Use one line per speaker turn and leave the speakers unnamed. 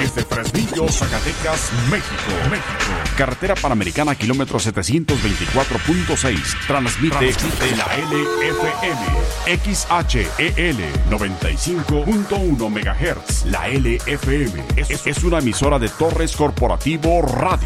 desde Fresnillo, Zacatecas, México. Carretera Panamericana, kilómetro 724.6. Transmite la LFM. XHEL 95.1 MHz. La LFM es una emisora de Torres Corporativo Radio.